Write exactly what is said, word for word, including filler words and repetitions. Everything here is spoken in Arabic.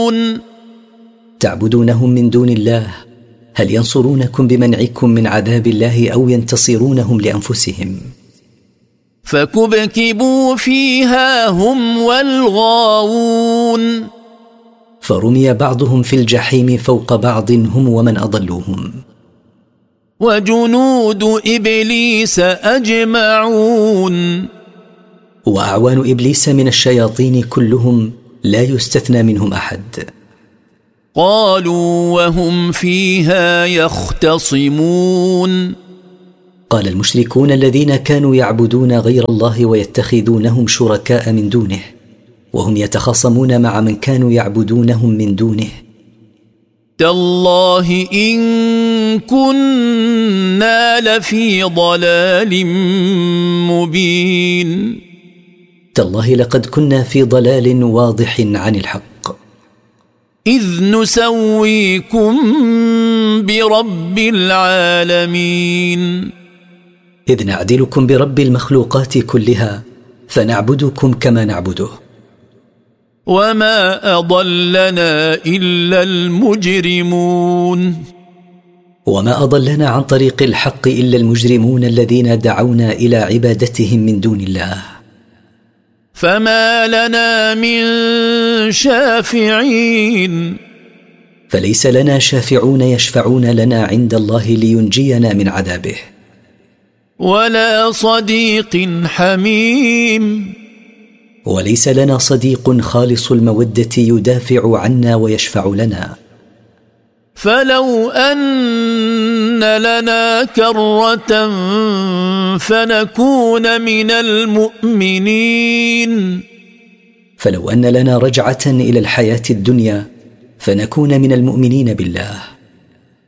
تنصرون تعبدونهم من دون الله، هل ينصرونكم بمنعكم من عذاب الله أو ينتصرونهم لأنفسهم؟ فكبكبوا فيها هم والغاوون فرمي بعضهم في الجحيم فوق بعض هم ومن أضلوهم. وجنود إبليس أجمعون وأعوان إبليس من الشياطين كلهم لا يستثنى منهم أحد. قالوا وهم فيها يختصمون قال المشركون الذين كانوا يعبدون غير الله ويتخذونهم شركاء من دونه وهم يتخاصمون مع من كانوا يعبدونهم من دونه: تالله إن كنا لفي ضلال مبين تالله لقد كنا في ضلال واضح عن الحق. إذ نسويكم برب العالمين إذ نعدلكم برب المخلوقات كلها فنعبدكم كما نعبده. وما أضلنا إلا المجرمون وما أضلنا عن طريق الحق إلا المجرمون الذين دعونا إلى عبادتهم من دون الله. فما لنا من شافعين فليس لنا شافعون يشفعون لنا عند الله لينجينا من عذابه. ولا صديق حميم وليس لنا صديق خالص المودة يدافع عنا ويشفع لنا. فلو أن لنا كرة فنكون من المؤمنين فلو أن لنا رجعة إلى الحياة الدنيا فنكون من المؤمنين بالله.